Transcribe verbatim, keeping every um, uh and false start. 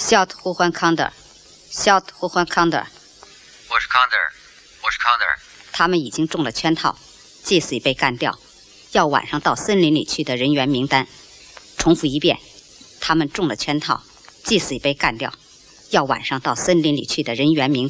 Shot 呼唤 Condor，Shot 呼唤 Condor。 我是 Condor， 我是 Condor。 他们已经中了圈套，祭司已被干掉，要晚上到森林里去的人员名单。重复一遍，他们中了圈套，祭司已被干掉，要晚上到森林里去的人员名单。